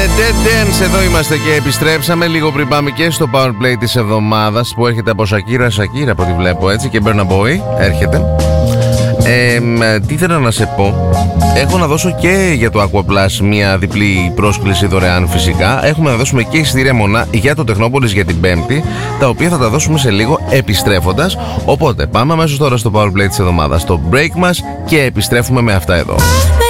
Dead Dance, εδώ είμαστε και επιστρέψαμε λίγο πριν πάμε και στο Powerplay της εβδομάδας που έρχεται από Σακύρα από ό,τι βλέπω, έτσι, και Burna Boy έρχεται. Τι θέλω να σε πω, έχω να δώσω και για το Aqua Plus μια διπλή πρόσκληση δωρεάν φυσικά. Έχουμε να δώσουμε και εισιτήρια μονά για το Τεχνόπολης για την Πέμπτη, τα οποία θα τα δώσουμε σε λίγο επιστρέφοντας. Οπότε πάμε αμέσως τώρα στο Powerplay της εβδομάδας, στο break μας, και επιστρέφουμε με αυτά εδώ.